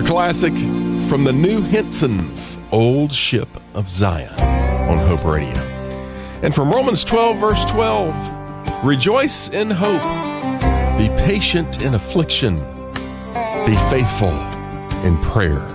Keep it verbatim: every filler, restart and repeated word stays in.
classic from the New Hensons, Old Ship of Zion on Hope Radio. And from Romans twelve, verse twelve, rejoice in hope, be patient in affliction, be faithful in prayer.